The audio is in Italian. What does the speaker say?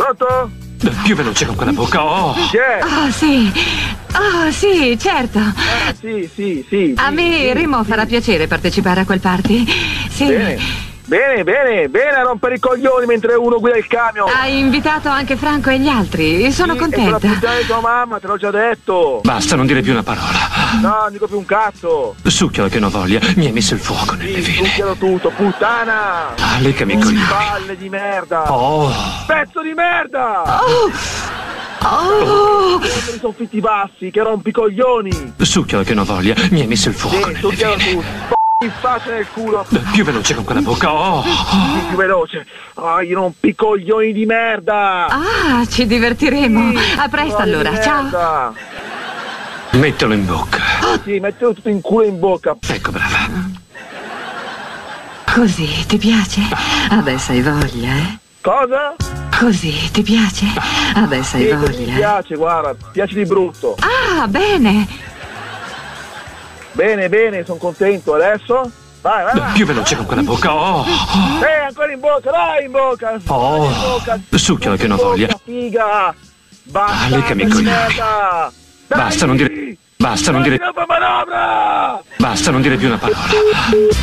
Pronto? Più veloce con quella bocca. Oh. Chi è? Oh, sì. Oh, sì, certo. Ah, sì. A me, Remo, farà piacere partecipare a quel party. Sì. Bene a rompere i coglioni mentre uno guida il camion. Hai invitato anche Franco e gli altri. Sono E contenta. la puttana di tua mamma, te l'ho già detto. Basta, non dire più una parola. No, non dico più un cazzo. Succhialo che non voglia. Mi hai messo il fuoco nelle vene. Succhialo tutto, puttana. Leccami i coglioni. Palle di merda. Oh. Pezzo di merda. Oh! Mi sono fitti bassi, che rompi i coglioni. Succhialo che non voglia. Mi hai messo il fuoco nelle Succhialo vene. tu. In faccia nel culo. Più veloce con quella bocca. Oh. Più veloce. Io rompi i coglioni di merda. Ah, ci divertiremo. A presto Palle di allora, ciao. merda. Mettilo in bocca. Sì, mettilo tutto in culo e in bocca. Ecco, brava. Così, ti piace? Adesso hai voglia, eh? Cosa? Così, ti piace? Adesso hai Sì, così mi voglia. piace, guarda, piace di brutto. Ah, bene. Bene, sono contento. Adesso? Vai. Più veloce con quella bocca. Oh. Ancora in bocca, dai in bocca. Oh. In bocca. Succhialo che non In bocca, voglia. Figa. Basta. Leccami i coglioni. merda. Basta, non dire. Basta, non dire. Manovra! Basta, non dire più una parola.